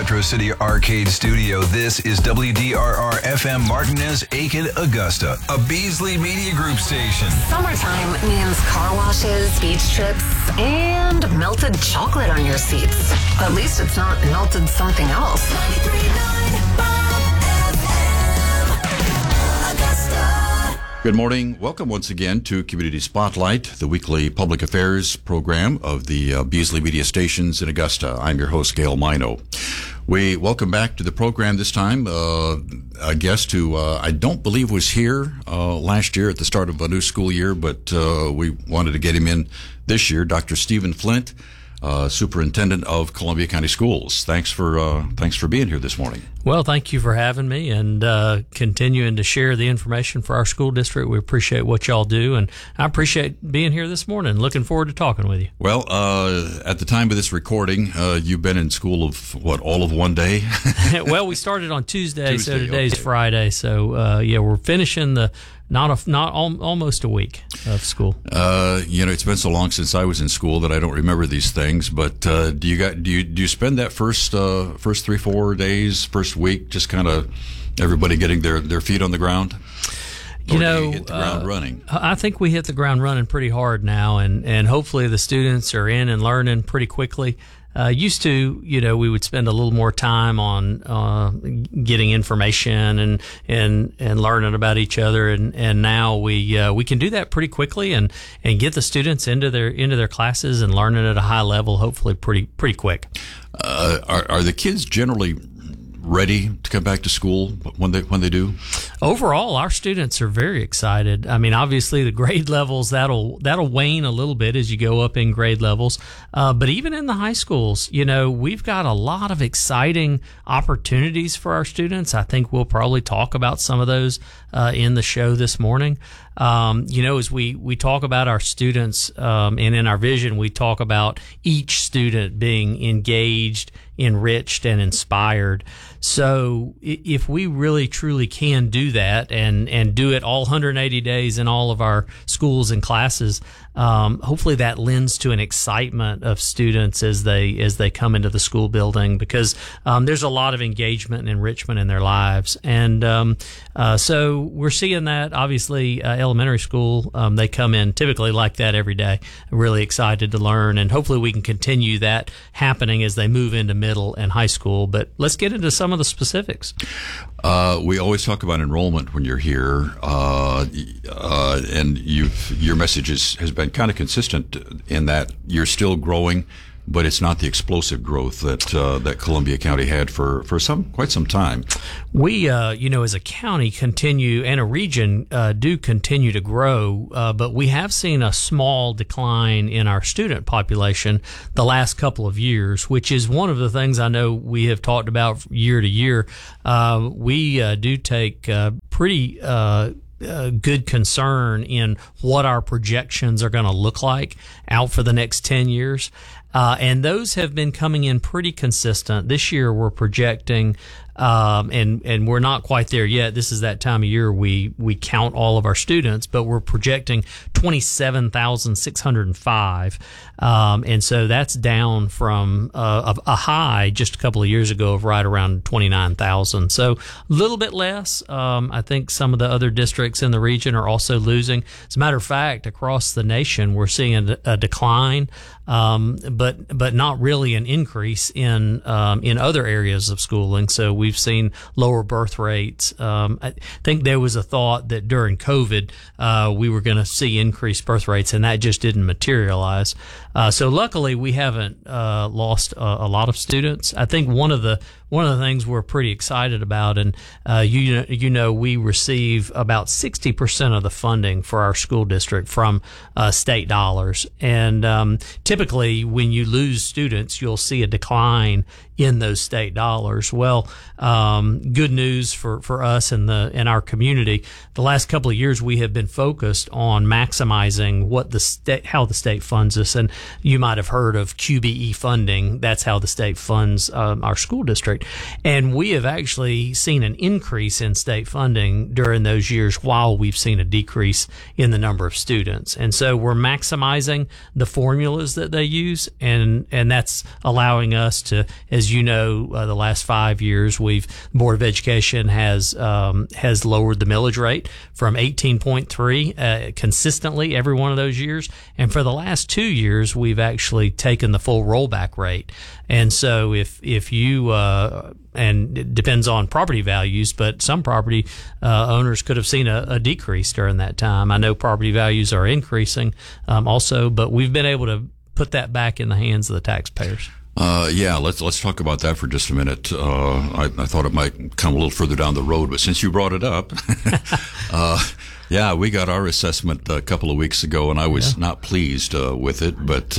Retro City Arcade Studio, this is WDRR-FM Martinez, Aiken, Augusta, a Beasley Media Group station. Summertime means car washes, beach trips, and melted chocolate on your seats. At least it's not melted something else. 93.9 Bob FM, Augusta. Good morning. Welcome once again to Community Spotlight, the weekly public affairs program of the Beasley Media Stations in Augusta. I'm your host, Gail Mino. We welcome back to the program this time a guest who I don't believe was here last year at the start of a new school year, but we wanted to get him in this year, Dr. Stephen Flint, Superintendent of Columbia County Schools. Thanks for being here this morning. Well, thank you for having me and continuing to share the information for our school district. We appreciate what y'all do, and I appreciate being here this morning. Looking forward to talking with you. Well, at the time of this recording, you've been in school of all of one day? Well, we started on Tuesday, so today's Friday. So we're finishing the almost a week of school. It's been so long since I was in school that I don't remember these things. But do you spend that first 3-4 days, first week, just kind of everybody getting their feet on the ground? Or do you hit the ground running? I think we hit the ground running pretty hard now, and hopefully the students are in and learning pretty quickly. Used to, we would spend a little more time on getting information and learning about each other, and now we can do that pretty quickly and get the students into their classes and learning at a high level, hopefully pretty quick. Are the kids generally ready to come back to school when they do? Overall, our students are very excited. I mean, obviously the grade levels that'll wane a little bit as you go up in grade levels. But even in the high schools, we've got a lot of exciting opportunities for our students. I think we'll probably talk about some of those in the show this morning. As we talk about our students, and in our vision, we talk about each student being engaged, enriched, and inspired. So if we really truly can do that and do it all 180 days in all of our schools and classes, hopefully that lends to an excitement of students as they come into the school building, because there's a lot of engagement and enrichment in their lives. And so we're seeing that. Obviously, elementary school, they come in typically like that every day, really excited to learn, and hopefully we can continue that happening as they move into middle and high school. But let's get into some of the specifics. We always talk about enrollment when you're here, and your message has been kind of consistent in that you're still growing, but it's not the explosive growth that Columbia County had for quite some time. We, as a county continue, and a region do continue to grow, but we have seen a small decline in our student population the last couple of years, which is one of the things I know we have talked about year to year. We do take pretty good concern in what our projections are going to look like out for the next 10 years. And those have been coming in pretty consistent. This year we're projecting, and we're not quite there yet. This is that time of year we count all of our students, but we're projecting 27,605. And so that's down from a high just a couple of years ago of right around 29,000. So a little bit less. I think some of the other districts in the region are also losing. As a matter of fact, across the nation, we're seeing a decline, but not really an increase in other areas of schooling. So we've seen lower birth rates. I think there was a thought that during COVID we were going to see increased birth rates, and that just didn't materialize. So luckily we haven't lost a lot of students. I think one of the things we're pretty excited about, and we receive about 60% of the funding for our school district from state dollars, and typically when you lose students, you'll see a decline in those state dollars. Well, good news for us and our community. The last couple of years, we have been focused on maximizing how the state funds us. And you might have heard of QBE funding. That's how the state funds our school district. And we have actually seen an increase in state funding during those years while we've seen a decrease in the number of students. And so we're maximizing the formulas that they use, and that's allowing us to, as you know, the last 5 years, Board of Education has lowered the millage rate from 18.3 consistently every one of those years. And for the last 2 years, we've actually taken the full rollback rate. And so if you, and it depends on property values, but some property owners could have seen a decrease during that time. I know property values are increasing also, but we've been able to put that back in the hands of the taxpayers. Yeah, let's talk about that for just a minute. I thought it might come a little further down the road, but since you brought it up, yeah, we got our assessment a couple of weeks ago, and I was not pleased with it. But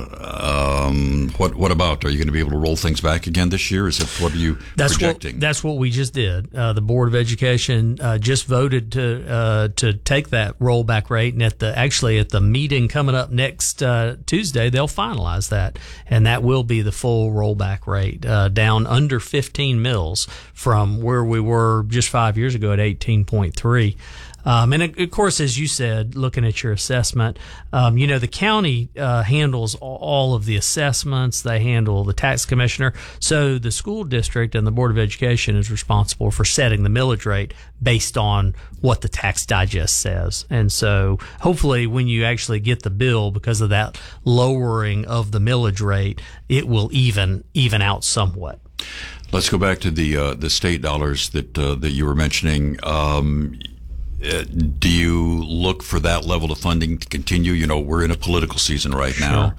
what about? Are you going to be able to roll things back again this year? Is that what are you projecting? That's what we just did. The Board of Education just voted to take that rollback rate, and at the meeting coming up next Tuesday, they'll finalize that, and that will be the full rollback rate, down under 15 mils from where we were just 5 years ago at 18.3. And of course, as you said, looking at your assessment, the county handles all of the assessments. They handle the tax commissioner. So the school district and the Board of Education is responsible for setting the millage rate based on what the tax digest says. And so hopefully when you actually get the bill, because of that lowering of the millage rate, it will even out somewhat. Let's go back to the state dollars that you were mentioning. Do you look for that level of funding to continue? You know, we're in a political season right now.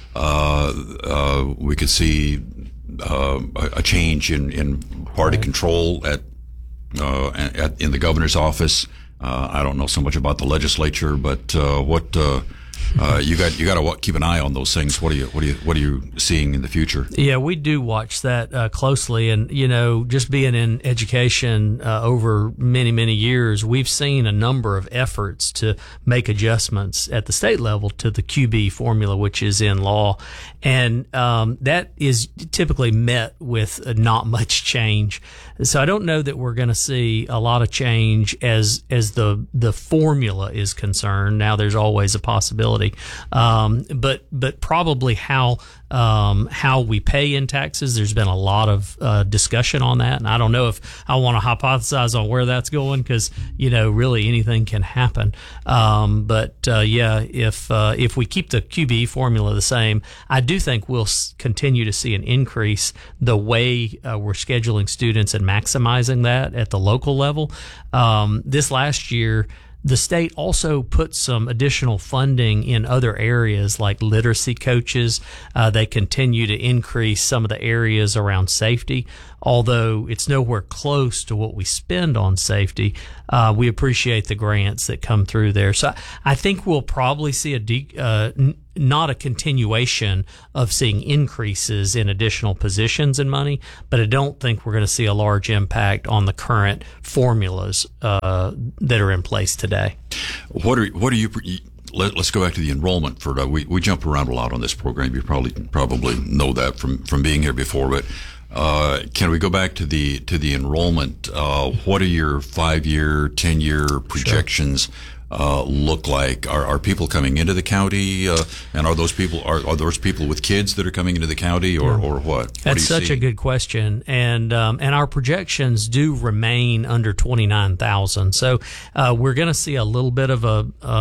We could see a change in party control in the governor's office. I don't know so much about the legislature, but what you got to keep an eye on those things. What are you seeing in the future? Yeah, we do watch that closely, and just being in education over many years, we've seen a number of efforts to make adjustments at the state level to the QB formula, which is in law, and that is typically met with not much change. So I don't know that we're going to see a lot of change as the formula is concerned. Now there's always a possibility, but probably how we pay in taxes. There's been a lot of discussion on that, and I don't know if I want to hypothesize on where that's going because really anything can happen. If we keep the QB formula the same, I do think we'll continue to see an increase the way we're scheduling students and maximizing that at the local level. This last year, the state also put some additional funding in other areas like literacy coaches. They continue to increase some of the areas around safety, although it's nowhere close to what we spend on safety. We appreciate the grants that come through there. So I think we'll probably see not a continuation of seeing increases in additional positions and money, but I don't think we're going to see a large impact on the current formulas that are in place today. What are you? Let's go back to the enrollment. We jump around a lot on this program. You probably know that from being here before, but. Can we go back to the enrollment? What are your 5-year, 10-year projections look like? Are people coming into the county, and are those people with kids that are coming into the county, or what? That's such a good question, and our projections do remain under 29,000. So we're going to see a little bit of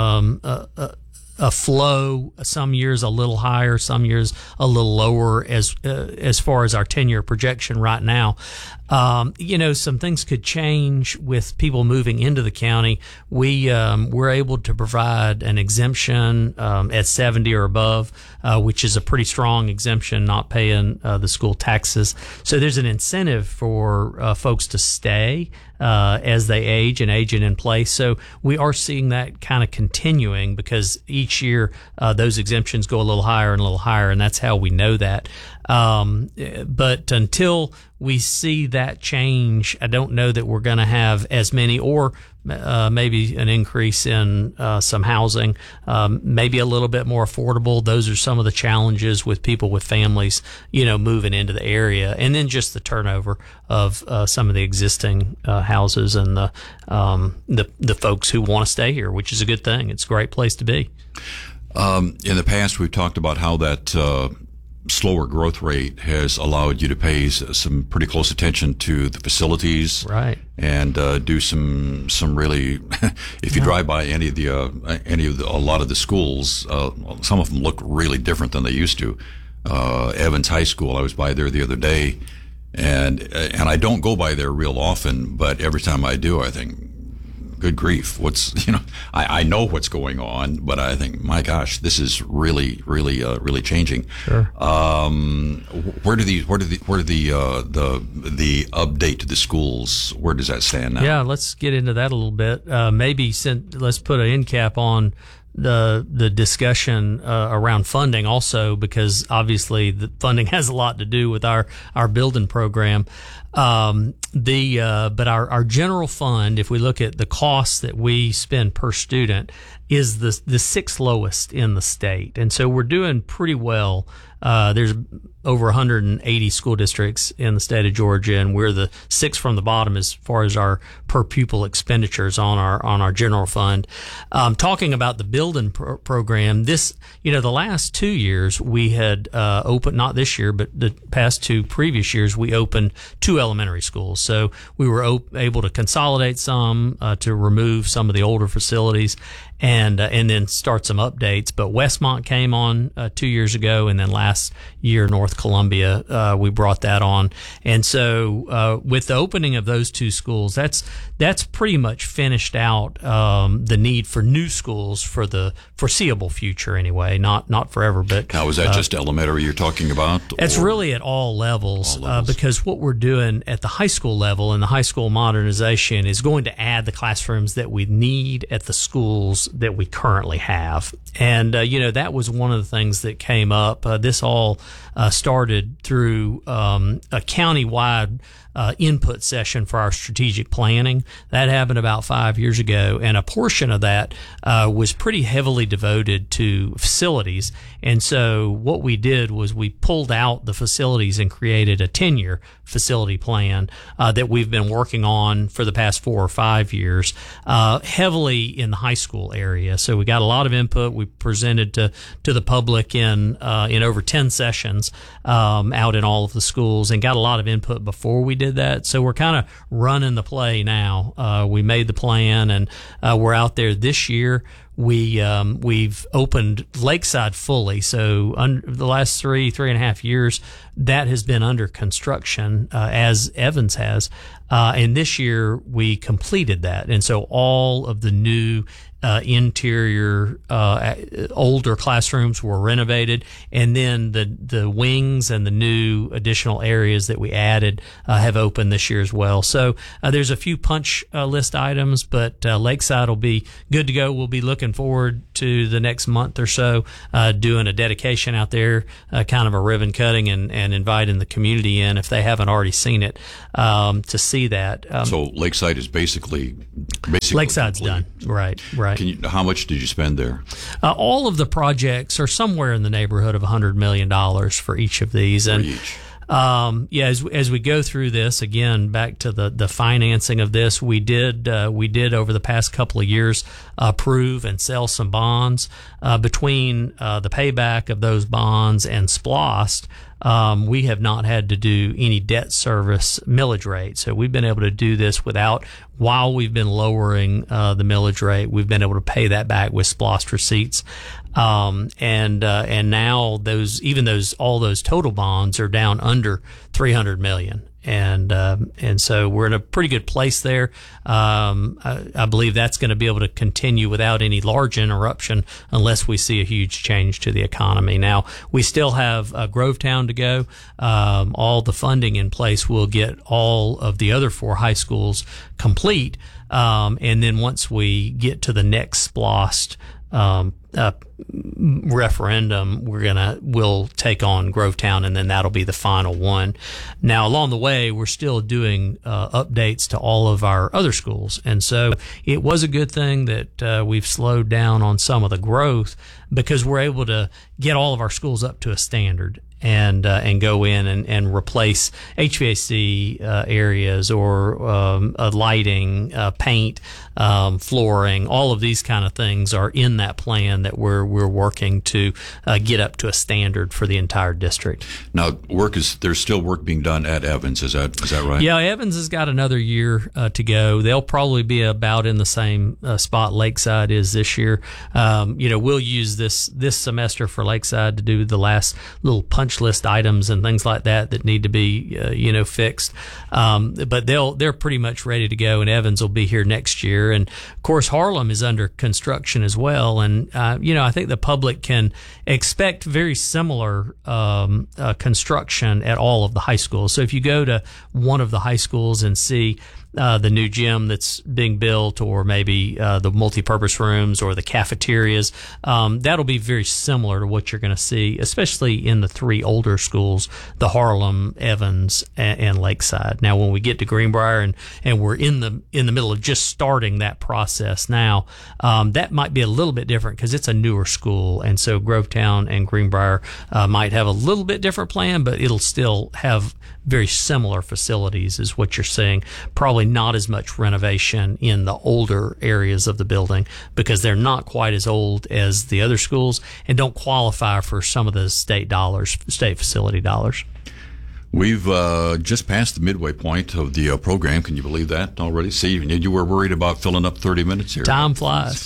a flow, some years a little higher, some years a little lower as far as our 10-year projection right now. Some things could change with people moving into the county. We're able to provide an exemption at 70 or above, which is a pretty strong exemption, not paying the school taxes. So there's an incentive for folks to stay as they age and aging in place. So we are seeing that kind of continuing because each year those exemptions go a little higher and a little higher, and that's how we know that. But until we see that change, I don't know that we're going to have as many, or maybe an increase in some housing, maybe a little bit more affordable. Those are some of the challenges with people with families, moving into the area, and then just the turnover of some of the existing houses and the folks who want to stay here, which is a good thing. It's a great place to be. In the past, we've talked about how that slower growth rate has allowed you to pay some pretty close attention to the facilities, right? And do some really, if you drive by a lot of the schools, some of them look really different than they used to. Evans High School, I was by there the other day, and I don't go by there real often, but every time I do, I think, good grief, I know what's going on, but I think, my gosh, this is really changing. Sure. Where do the update to the schools, where does that stand now? Yeah, let's get into that a little bit. Let's put an end cap on the discussion around funding also, because obviously the funding has a lot to do with our building program. But our general fund, if we look at the costs that we spend per student, is the sixth lowest in the state. And so we're doing pretty well. There's over 180 school districts in the state of Georgia, and we're the sixth from the bottom as far as our per pupil expenditures on our general fund. Talking about the building program, the last 2 years we had opened, not this year, but the past two previous years, we opened 2 elementary schools. So we were able to consolidate some, to remove some of the older facilities, and then start some updates. But Westmont came on 2 years ago, and then last year North Columbia, we brought that on. And so with the opening of those 2 schools, that's pretty much finished out the need for new schools for the foreseeable future anyway, not forever. But now, is that just elementary you're talking about? It's really at all levels, because what we're doing at the high school level and the high school modernization is going to add the classrooms that we need at the schools that we currently have. And, that was one of the things that came up. This all started through a county-wide input session for our strategic planning. That happened about 5 years ago, and a portion of that was pretty heavily devoted to facilities. And so what we did was we pulled out the facilities and created a 10-year facility plan that we've been working on for the past 4 or 5 years, heavily in the high school area. So we got a lot of input. We presented to the public in over 10 sessions out in all of the schools, and got a lot of input before we did that. So we're kind of running the play now. We made the plan, and we're out there this year. We've opened Lakeside fully. So the last 3.5 years, that has been under construction, as Evans has. And this year we completed that. And so all of the new interior older classrooms were renovated, and then the wings and the new additional areas that we added have opened this year as well. So there's a few punch list items, but Lakeside will be good to go. We'll be looking forward to the next month or so doing a dedication out there, kind of a ribbon cutting, and inviting the community in, if they haven't already seen it, to see that. So Lakeside is basically Lakeside's complete. Done. Right. How much did you spend there? All of the projects are somewhere in the neighborhood of $100 million for each of these. For each. As we go through this, again, back to the financing of this, we did over the past couple of years approve and sell some bonds. Between the payback of those bonds and SPLOST, we have not had to do any debt service millage rate. So we've been able to do this while we've been lowering the millage rate, we've been able to pay that back with SPLOST receipts. And now all those total bonds are down under $300 million. And so we're in a pretty good place there. I believe that's going to be able to continue without any large interruption unless we see a huge change to the economy. Now, we still have Grovetown to go. All the funding in place will get all of the other 4 high schools complete. And then once we get to the next SPLOST referendum, we'll take on Grovetown, and then that'll be the final one. Now, along the way, we're still doing updates to all of our other schools, and so it was a good thing that we've slowed down on some of the growth, because we're able to get all of our schools up to a standard and go in and replace HVAC areas or lighting, paint, flooring. All of these kind of things are in that plan that we're working to get up to a standard for the entire district. Now, there's still work being done at Evans. Is that right? Yeah, Evans has got another year to go. They'll probably be about in the same spot Lakeside is this year. We'll use this semester for Lakeside to do the last little punch list items and things like that need to be fixed. But they're pretty much ready to go, and Evans will be here next year. And of course, Harlem is under construction as well. And I think the public can expect very similar construction at all of the high schools. So if you go to one of the high schools and see the new gym that's being built, or maybe the multi-purpose rooms or the cafeterias, that'll be very similar to what you're going to see, especially in the three older schools, the Harlem, Evans, and Lakeside. Now, when we get to Greenbrier and we're in the middle of just starting that process now, that might be a little bit different because it's a newer school, and so Grovetown and Greenbrier might have a little bit different plan, but it'll still have very similar facilities is what you're seeing. Probably not as much renovation in the older areas of the building because they're not quite as old as the other schools and don't qualify for some of the state facility dollars. We've just passed the midway point of the program. Can you believe that already? See, you were worried about filling up 30 minutes here. Time flies.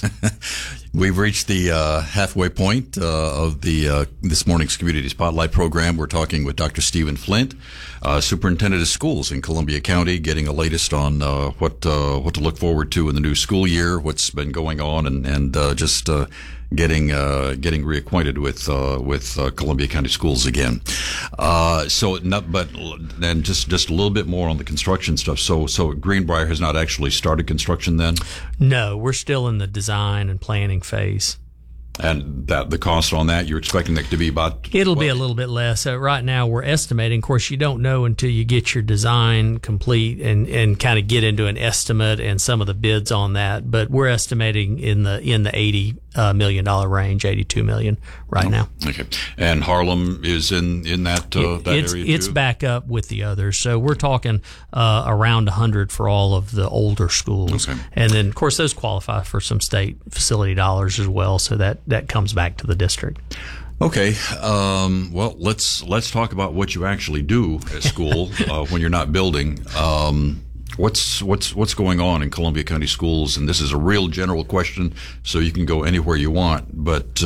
We've reached the halfway point of this morning's Community Spotlight program. We're talking with Dr. Stephen Flint, Superintendent of Schools in Columbia County, getting the latest on what to look forward to in the new school year, what's been going on, and just getting reacquainted with Columbia County schools again. Then just a little bit more on the construction stuff. So Greenbrier has not actually started construction then? No, we're still in the design and planning phase. And the cost on that, you're expecting that to be about? It'll be a little bit less. Right now, we're estimating. Of course, you don't know until you get your design complete and kind of get into an estimate and some of the bids on that. But we're estimating in the $80 million range, $82 million right now. Okay. And Harlem is in that area too? It's back up with the others. So we're talking around 100 for all of the older schools. Okay. And then, of course, those qualify for some state facility dollars as well. So that comes back to the district. Okay. Well, let's talk about what you actually do at school when you're not building. What's going on in Columbia County schools? And this is a real general question, so you can go anywhere you want. But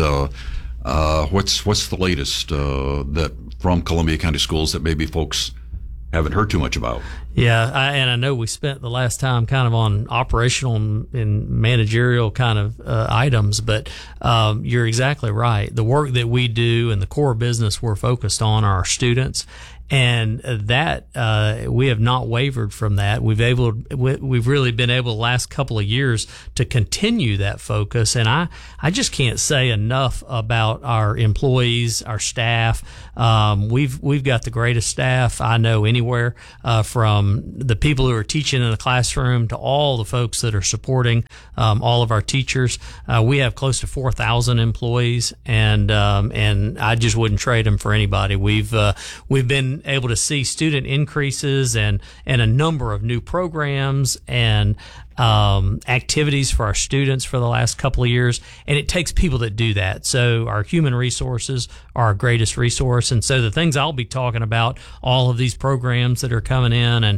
what's the latest that from Columbia County schools that maybe folks haven't heard too much about? Yeah, and I know we spent the last time kind of on operational and managerial kind of items, but you're exactly right. The work that we do and the core business we're focused on are our students. And that we have not wavered from that. We've really been able the last couple of years to continue that focus. And I just can't say enough about our employees, our staff. We've got the greatest staff I know anywhere, from the people who are teaching in the classroom to all the folks that are supporting all of our teachers. We have close to 4,000 employees, and I just wouldn't trade them for anybody. We've been able to see student increases and a number of new programs and activities for our students for the last couple of years, and it takes people that do that. So our human resources are our greatest resource, and so the things I'll be talking about, all of these programs that are coming in